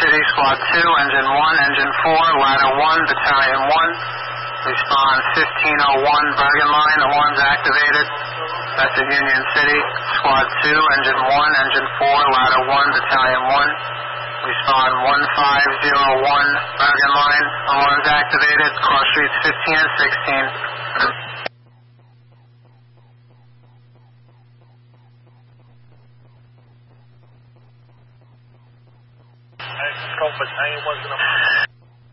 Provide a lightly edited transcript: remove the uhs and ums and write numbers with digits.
City, Squad 2, Engine 1, Engine 4, Ladder 1, Battalion 1. Respond 1501 Bergen Line, alarms activated. That's at Union City, Squad 2, Engine 1, Engine 4, Ladder 1, Battalion 1. Respond 1501 Bergen Line, alarms activated, cross streets 15 and 16. Battalion 1's